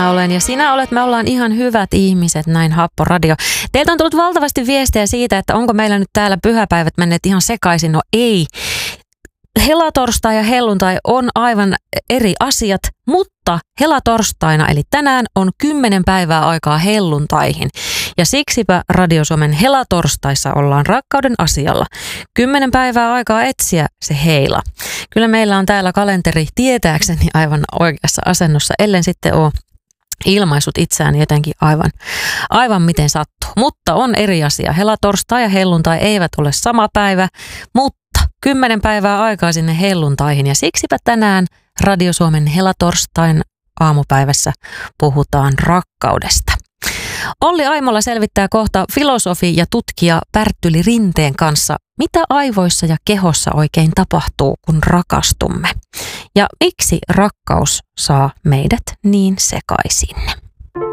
minä olen ja sinä olet. Me ollaan ihan hyvät ihmiset, näin Happo Radio. Teiltä on tullut valtavasti viestejä siitä, että onko meillä nyt täällä pyhäpäivät menneet ihan sekaisin. No ei. Helatorstai ja helluntai on aivan eri asiat, mutta helatorstaina eli tänään on 10 päivää aikaa helluntaihin. Ja siksipä Radio Suomen helatorstaissa ollaan rakkauden asialla. 10 päivää aikaa etsiä se heila. Kyllä meillä on täällä kalenteri tietääkseni aivan oikeassa asennossa, ellen sitten ole ilmaisut itseään jotenkin aivan miten sattuu. Mutta on eri asia. Helatorstai ja helluntai eivät ole sama päivä, mutta 10 päivää aikaa sinne helluntaihin ja siksipä tänään Radio Suomen helatorstain aamupäivässä puhutaan rakkaudesta. Olli Aimola selvittää kohta filosofi ja tutkija Pärttyli Rinteen kanssa, mitä aivoissa ja kehossa oikein tapahtuu, kun rakastumme. Ja miksi rakkaus saa meidät niin sekaisin.